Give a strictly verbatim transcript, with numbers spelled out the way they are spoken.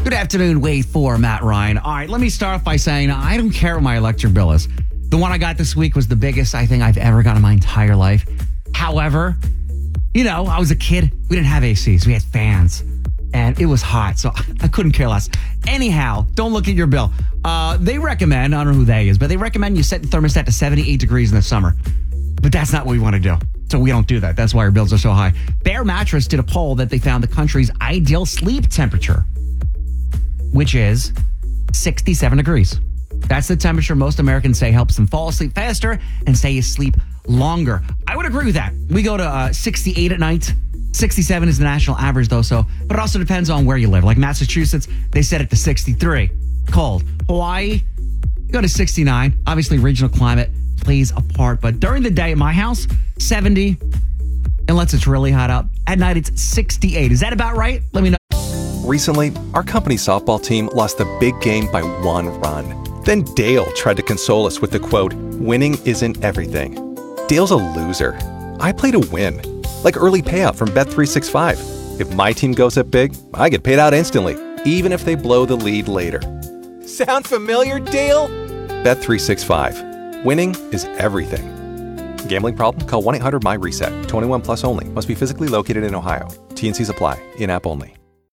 Good afternoon, Wade for Matt Ryan. All right, let me start off by saying I don't care what my electric bill is. The one I got this week was the biggest I think I've ever got in my entire life. However, you know, I was a kid. We didn't have A Cs. We had fans. And it was hot, so I couldn't care less. Anyhow, don't look at your bill. Uh, they recommend, I don't know who they is, but they recommend you set the thermostat to seventy-eight degrees in the summer. But that's not what we want to do. So we don't do that. That's why our bills are so high. Bear Mattress did a poll that they found the country's ideal sleep temperature, which is sixty-seven degrees. That's the temperature most Americans say helps them fall asleep faster and stay asleep longer. I would agree with that. We go to uh, sixty-eight at night. sixty-seven is the national average, though, so, but it also depends on where you live. Like Massachusetts, they set it to sixty-three. Cold. Hawaii, go to sixty-nine. Obviously, regional climate plays a part, but during the day at my house, seventy, unless it's really hot out. At night, it's sixty-eight. Is that about right? Let me know. Recently, our company softball team lost the big game by one run. Then Dale tried to console us with the quote, "Winning isn't everything." Dale's a loser. I play to win. Like early payout from Bet three sixty-five. If my team goes up big, I get paid out instantly, even if they blow the lead later. Sound familiar, Dale? Bet three sixty-five. Winning is everything. Gambling problem? Call one eight hundred M Y RESET. twenty-one plus only. Must be physically located in Ohio. T N Cs apply. In-app only.